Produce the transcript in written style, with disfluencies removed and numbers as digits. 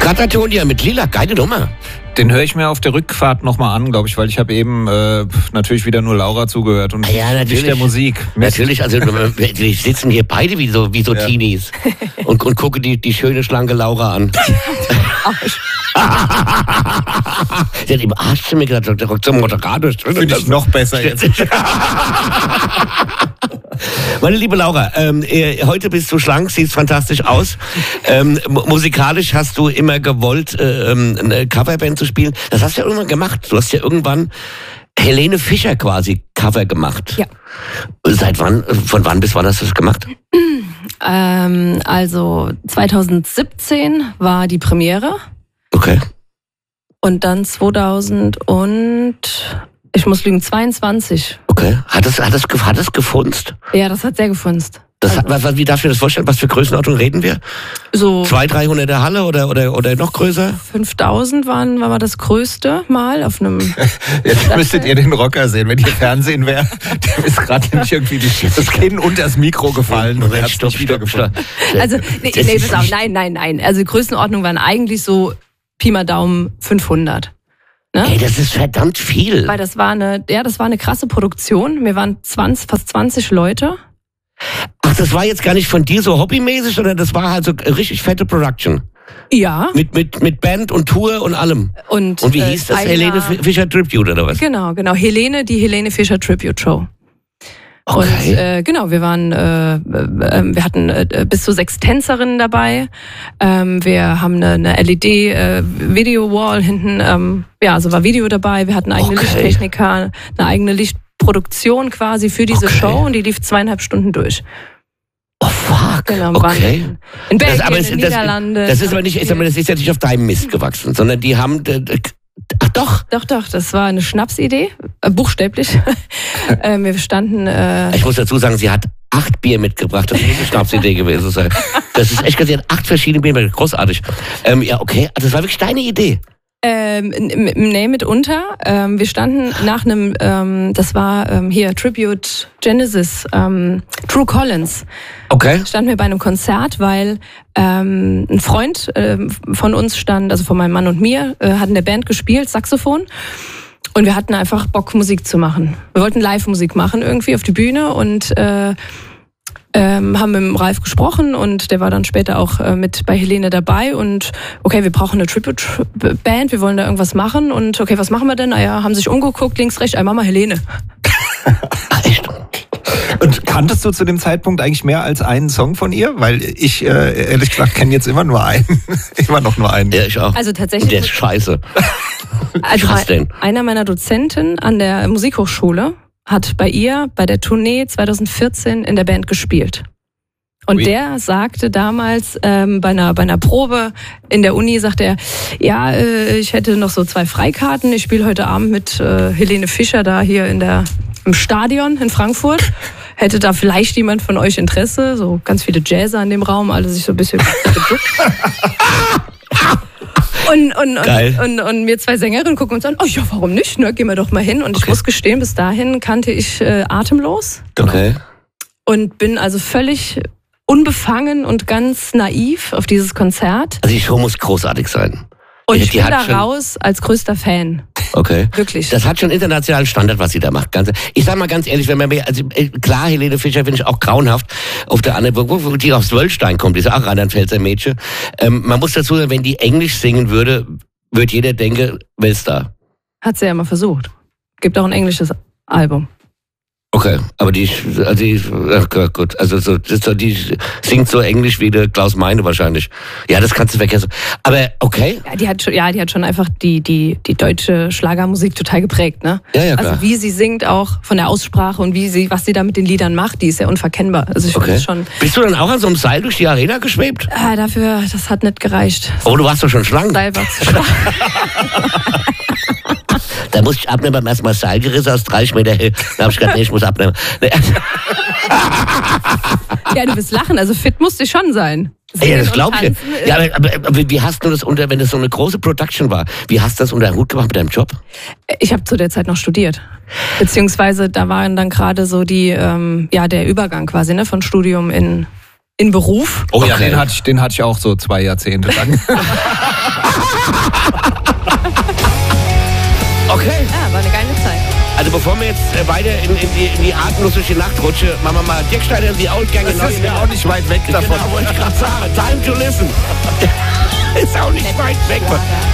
Katatonia mit Lila, geile Nummer. Den höre ich mir auf der Rückfahrt nochmal an, glaube ich, weil ich habe eben natürlich wieder nur Laura zugehört und nicht der Musik. Natürlich, also wir sitzen hier beide wie so Teenies und gucken die schöne, schlanke Laura an. Sie hat im Arsch zu mir gesagt, der rockt zum Moderado. Finde ich noch besser jetzt. Meine liebe Laura, heute bist du schlank, siehst fantastisch aus. Musikalisch hast du immer gewollt, eine Coverband zu spielen. Das hast du ja irgendwann gemacht. Du hast ja irgendwann Helene Fischer quasi Cover gemacht. Ja. Seit wann, von wann bis wann hast du das gemacht? Also 2017 war die Premiere. Okay. Und dann 2022. Okay. Hat es gefunzt? Ja, das hat sehr gefunzt. Wie darf ich mir das vorstellen? Was für Größenordnung reden wir? So 200-300 in der Halle oder noch größer? 5000 war das größte Mal auf einem... Jetzt müsstet ihr den Rocker sehen, wenn ihr Fernsehen wäre. Dem ist gerade nicht irgendwie das Kinn unter das Mikro gefallen und er hat es nicht wiedergefunden. Also, pass auf, nein. Also die Größenordnung waren eigentlich so Pi mal Daumen 500. Ne? Ey, das ist verdammt viel. Weil das war eine krasse Produktion. Wir waren fast 20 Leute. Ach, das war jetzt gar nicht von dir so hobbymäßig, sondern das war halt so richtig fette Production. Ja. Mit Band und Tour und allem. Und wie hieß das? Helene Fischer Tribute oder was? Genau. Die Helene Fischer Tribute Show. Okay. Und wir hatten bis zu 6 Tänzerinnen dabei. Wir haben eine LED-Video-Wall hinten. Also war Video dabei. Wir hatten eigene Lichttechniker, eine eigene Lichtproduktion quasi für diese Show und die lief 2,5 Stunden durch. Oh fuck. Genau, okay. In Belgien, in den Niederlanden. Das ist aber nicht, das ist ja nicht auf deinem Mist gewachsen, sondern die haben... Ach doch. Doch, das war eine Schnapsidee, buchstäblich. Wir standen... Ich muss dazu sagen, sie hat 8 Bier mitgebracht, das muss eine Schnapsidee gewesen sein. Das ist echt, sie hat 8 verschiedene Bier, großartig. Ja, okay, das war wirklich deine Idee. Nee, mitunter. Wir standen nach einem, das war hier Tribute Genesis, Drew Collins. Okay. Standen wir bei einem Konzert, weil ein Freund von uns stand, also von meinem Mann und mir, hat in der Band gespielt, Saxophon. Und wir hatten einfach Bock, Musik zu machen. Wir wollten Live-Musik machen irgendwie auf die Bühne und haben mit dem Ralf gesprochen und der war dann später auch mit bei Helene dabei und okay, wir brauchen eine Tribute-Band, wir wollen da irgendwas machen und okay, was machen wir denn? Naja, haben sich umgeguckt, links, rechts, Mama Helene. Echt? Und kanntest du zu dem Zeitpunkt eigentlich mehr als einen Song von ihr? Weil ich, ehrlich gesagt, kenne jetzt immer noch nur einen. Ja, ich auch. Also tatsächlich. Und der ist scheiße. Also einer meiner Dozenten an der Musikhochschule hat bei der Tournee 2014 in der Band gespielt. Und der sagte damals bei einer Probe in der Uni, sagte er, ja, ich hätte noch so 2 Freikarten. Ich spiele heute Abend mit Helene Fischer da hier im Stadion in Frankfurt. Hätte da vielleicht jemand von euch Interesse? So ganz viele Jazzer in dem Raum, alle sich so ein bisschen geduckt. Und wir 2 Sängerinnen gucken uns an, oh ja, warum nicht, ne? Gehen wir doch mal hin. Und ich muss gestehen, bis dahin kannte ich Atemlos. Okay. Und bin also völlig unbefangen und ganz naiv auf dieses Konzert. Also die Show muss großartig sein. Und ich bin da raus als größter Fan. Okay. Wirklich. Das hat schon internationalen Standard, was sie da macht. Ich sag mal ganz ehrlich, klar, Helene Fischer finde ich auch grauenhaft. Auf der anderen, wo die aus Wöllstein kommt, die ist auch Rheinland-Pfälzer Mädchen. Man muss dazu sagen, wenn die Englisch singen würde jeder denken, wer ist da? Hat sie ja mal versucht. Gibt auch ein englisches Album. Okay, aber die singt so englisch wie der Klaus Meine wahrscheinlich. Ja, das kannst du vergessen. Aber okay. Ja, die hat schon einfach die deutsche Schlagermusik total geprägt, ne? Ja, klar. Also wie sie singt auch von der Aussprache und was sie da mit den Liedern macht, die ist ja unverkennbar. Also ich finde das schon. Bist du dann auch an so einem Seil durch die Arena geschwebt? Das hat nicht gereicht. Oh, du warst doch schon schlank. Seil war zu schlank. Da musste ich abnehmen, beim ersten Mal Seil gerissen aus 30 Meter Höhe. Da habe ich gedacht, nee, ich muss abnehmen. Ja, du wirst lachen, also fit musste ich schon sein. Ja, das glaube ich. Ja, aber wie hast du das wenn das so eine große Production war, wie hast du das unter den Hut gemacht mit deinem Job? Ich habe zu der Zeit noch studiert. Beziehungsweise da waren dann gerade so der Übergang quasi, ne, von Studium in Beruf. Oh ja, den hatte ich auch so 2 Jahrzehnte lang. Okay. Ja, war eine geile Zeit. Also bevor wir jetzt weiter in die atemlos durch die Nacht rutschen, machen wir mal Dirk Schneider in die Old Gang. Das ist ja auch nicht weit weg davon. Genau, wollte ich gerade sagen. Time to listen. Ist auch nicht weit weg.